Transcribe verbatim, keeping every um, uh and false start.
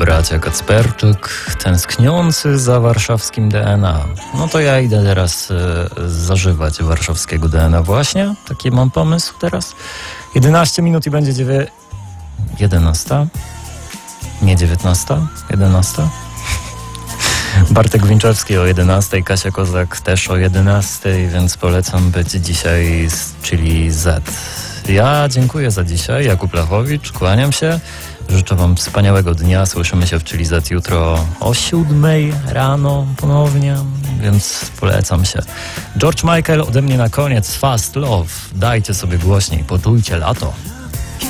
bracia Kacperczyk, tęskniący za warszawskim D N A. No to ja idę teraz e, zażywać warszawskiego D N A właśnie. Taki mam pomysł teraz. jedenaście minut i będzie dziewię... jedenasta? Nie dziewiętnasta? jedenasta? Bartek Winczewski o jedenastej, Kasia Kozak też o jedenastej, więc polecam być dzisiaj z Chili Z. Ja dziękuję za dzisiaj, Jakub Lachowicz, kłaniam się. Życzę wam wspaniałego dnia. Słyszymy się w Chili Z jutro o siódmej rano ponownie, więc polecam się. George Michael ode mnie na koniec. Fast Love. Dajcie sobie głośniej, poczujcie lato.